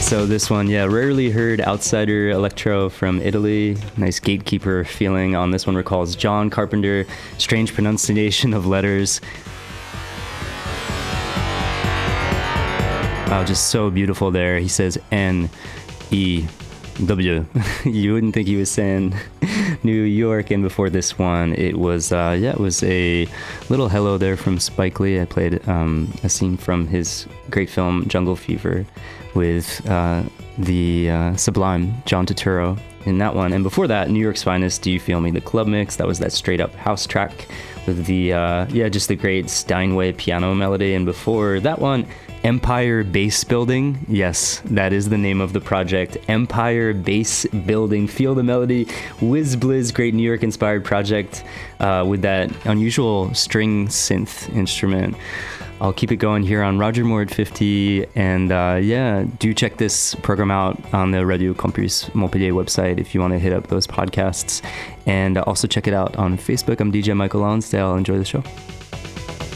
So this one, yeah, rarely heard outsider electro from Italy. Nice gatekeeper feeling on this one. Recalls John Carpenter, strange pronunciation of letters. Wow, just so beautiful there. He says N-E-W. You wouldn't think he was saying New York. And before this one, it was it was a little hello there from Spike Lee. I played a scene from his great film Jungle Fever with the sublime John Turturro in that one. And before that, New York's Finest, Do You Feel Me? The club mix. That was that straight up house track with the just the great Steinway piano melody. And before that one, Empire Base Building. Yes, that is the name of the project. Empire Base Building. Feel the melody. Whiz Blizz, great New York inspired project with that unusual string synth instrument. I'll keep it going here on Roger Moore at 50. And do check this program out on the Radio Campus Montpellier website if you want to hit up those podcasts. And also check it out on Facebook. I'm DJ Michael Lonsdale. Enjoy the show.